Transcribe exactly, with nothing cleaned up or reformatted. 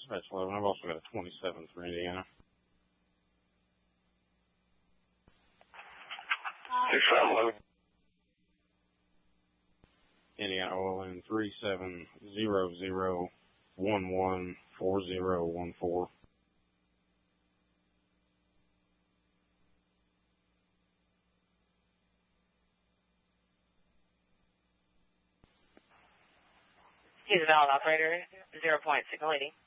Dispatch eleven. I've also got a twenty-seven for Indiana. six seven. Indiana O L N three seven zero zero one one four zero one four. He's a valid operator, zero point signal eighty.